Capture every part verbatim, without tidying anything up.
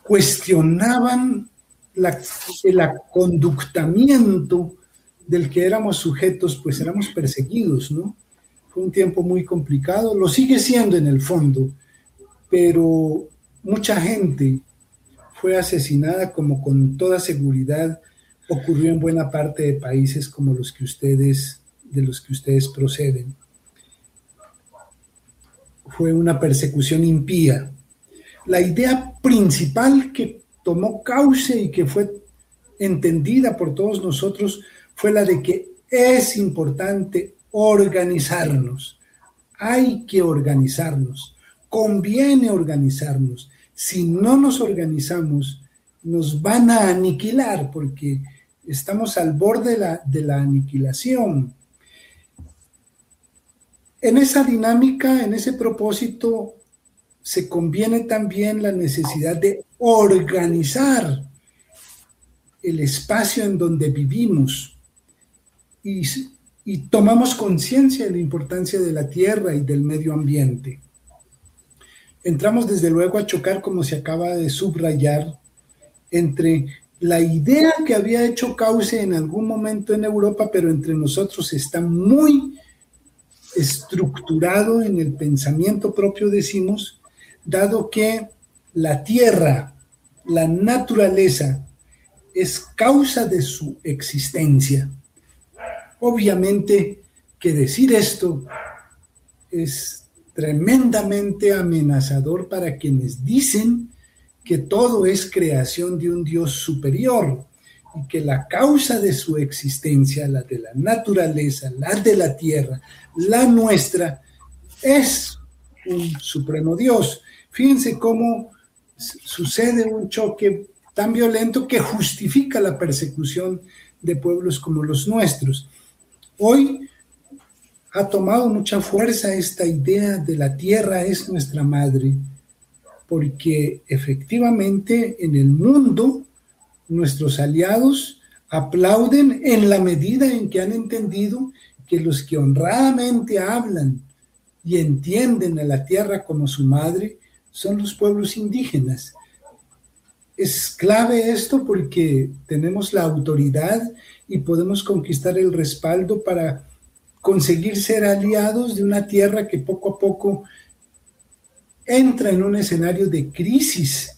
cuestionaban la, el aconductamiento del que éramos sujetos, pues éramos perseguidos, ¿no? Fue un tiempo muy complicado, lo sigue siendo en el fondo, pero mucha gente fue asesinada, como con toda seguridad ocurrió en buena parte de países como los que ustedes, de los que ustedes proceden. Fue una persecución impía. La idea principal que tomó cauce y que fue entendida por todos nosotros fue la de que es importante organizarnos. Hay que organizarnos. Conviene organizarnos. Si no nos organizamos, nos van a aniquilar porque estamos al borde de la, de la aniquilación. En esa dinámica, en ese propósito, se conviene también la necesidad de organizar el espacio en donde vivimos y, y tomamos conciencia de la importancia de la tierra y del medio ambiente. Entramos desde luego a chocar, como se acaba de subrayar, entre la idea que había hecho cauce en algún momento en Europa, pero entre nosotros está muy estructurado en el pensamiento propio, decimos, dado que la tierra, la naturaleza, es causa de su existencia. Obviamente que decir esto es tremendamente amenazador para quienes dicen que todo es creación de un Dios superior y que la causa de su existencia, la de la naturaleza, la de la tierra, la nuestra, es un supremo Dios. Fíjense cómo sucede un choque tan violento que justifica la persecución de pueblos como los nuestros. Hoy ha tomado mucha fuerza esta idea de la tierra es nuestra madre, porque efectivamente en el mundo nuestros aliados aplauden en la medida en que han entendido que los que honradamente hablan y entienden a la tierra como su madre son los pueblos indígenas. Es clave esto porque tenemos la autoridad y podemos conquistar el respaldo para conseguir ser aliados de una tierra que poco a poco entra en un escenario de crisis,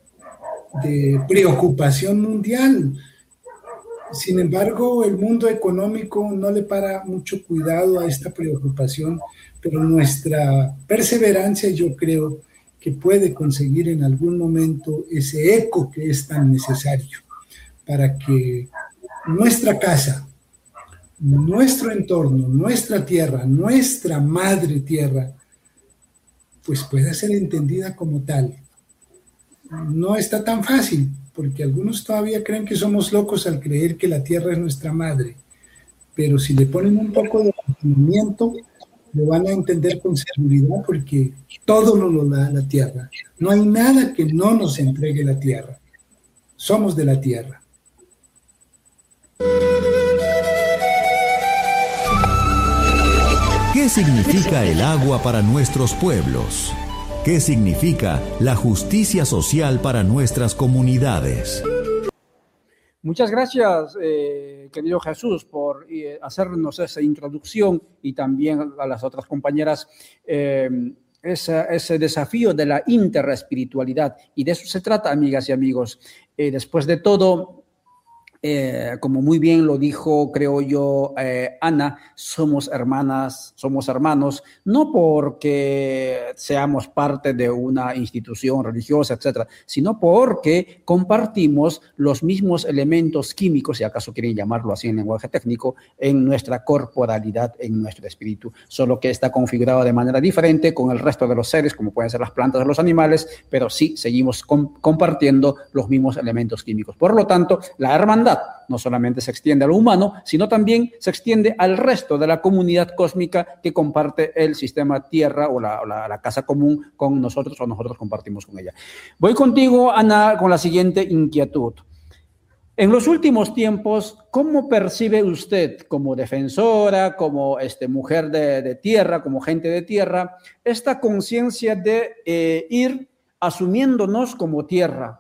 de preocupación mundial. Sin embargo, el mundo económico no le para mucho cuidado a esta preocupación, pero nuestra perseverancia, yo creo, que puede conseguir en algún momento ese eco que es tan necesario para que nuestra casa, nuestro entorno, nuestra tierra, nuestra madre tierra, pues pueda ser entendida como tal. No está tan fácil, porque algunos todavía creen que somos locos al creer que la tierra es nuestra madre, pero si le ponen un poco de entendimiento, lo van a entender con seguridad, porque todo nos lo da la tierra. No hay nada que no nos entregue la tierra. Somos de la tierra. ¿Qué significa el agua para nuestros pueblos? ¿Qué significa la justicia social para nuestras comunidades? Muchas gracias, eh, querido Jesús, por eh, hacernos esa introducción y también a las otras compañeras eh, ese, ese desafío de la interespiritualidad. Y de eso se trata, amigas y amigos. Eh, después de todo, Eh, como muy bien lo dijo, creo yo, eh, Ana, somos hermanas, somos hermanos, no porque seamos parte de una institución religiosa, etcétera, sino porque compartimos los mismos elementos químicos, si acaso quieren llamarlo así en lenguaje técnico, en nuestra corporalidad, en nuestro espíritu, solo que está configurado de manera diferente con el resto de los seres, como pueden ser las plantas o los animales, pero sí seguimos com- compartiendo los mismos elementos químicos. Por lo tanto, la hermandad no solamente se extiende a lo humano, sino también se extiende al resto de la comunidad cósmica que comparte el sistema Tierra o la, la, la casa común con nosotros o nosotros compartimos con ella. Voy contigo, Ana, con la siguiente inquietud. En los últimos tiempos, ¿cómo percibe usted como defensora, como este, mujer de, de tierra, como gente de tierra, esta conciencia de eh, ir asumiéndonos como tierra,